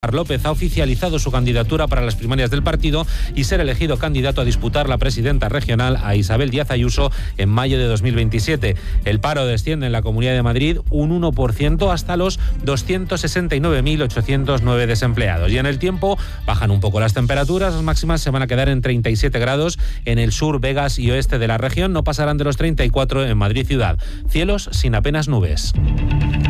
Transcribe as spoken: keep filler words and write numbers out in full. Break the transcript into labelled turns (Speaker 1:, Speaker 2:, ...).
Speaker 1: López ha oficializado su candidatura para las primarias del partido y ser elegido candidato a disputar la presidenta regional a Isabel Díaz Ayuso en mayo de dos mil veintisiete. El paro desciende en la Comunidad de Madrid un uno por ciento hasta los doscientos sesenta y nueve mil ochocientos nueve desempleados. Y en el tiempo bajan un poco las temperaturas, las máximas se van a quedar en treinta y siete grados en el sur, Vegas y oeste de la región, no pasarán de los treinta y cuatro en Madrid ciudad. Cielos sin apenas nubes.